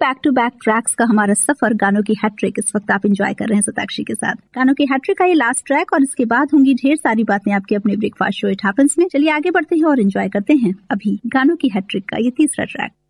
Back to back tracks का हमारा सफर गानों की हैट्रिक इस वक्त आप एंजॉय कर रहे हैं सताक्षी के साथ। गानों की हैट्रिक का ये लास्ट ट्रैक और इसके बाद होंगी ढेर सारी बातें आपके अपने ब्रेकफास्ट शो इट हैपेंस में। चलिए आगे बढ़ते हैं और एंजॉय करते हैं अभी गानों की हैट्रिक का ये तीसरा ट्रैक।